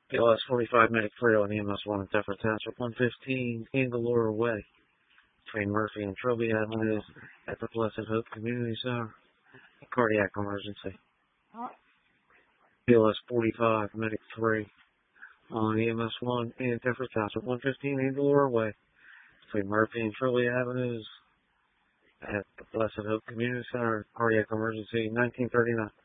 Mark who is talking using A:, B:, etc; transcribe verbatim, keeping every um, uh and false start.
A: P L S forty-five Medic three on E M S one at Duffer Township, one fifteen Angalora Way, between Murphy and Trilby Avenues at the Blessed Hope Community Center. Cardiac emergency. P L S forty-five Medic three on E M S one and Duffer Township, one fifteen Angalora Way, between Murphy and Trilby Avenues at the Blessed Hope Community Center. Cardiac emergency, nineteen thirty-nine.